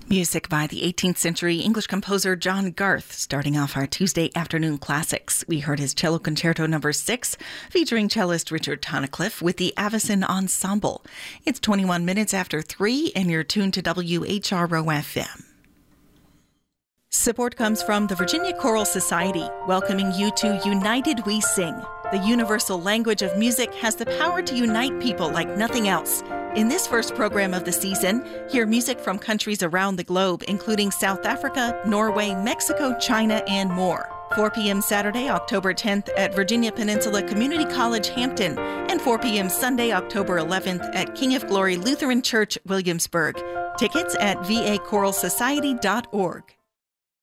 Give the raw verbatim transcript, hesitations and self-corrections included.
Music by the eighteenth century English composer John Garth, starting off our Tuesday afternoon classics. We heard his Cello Concerto number six, featuring cellist Richard Tunnicliffe with the Avicen Ensemble. It's twenty-one minutes after three, and you're tuned to W H R O F M. Support comes from the Virginia Choral Society, welcoming you to United We Sing. The universal language of music has the power to unite people like nothing else. In this first program of the season, hear music from countries around the globe, including South Africa, Norway, Mexico, China, and more. four p.m. Saturday, October tenth at Virginia Peninsula Community College, Hampton, and four p.m. Sunday, October eleventh at King of Glory Lutheran Church, Williamsburg. Tickets at v a choral society dot org.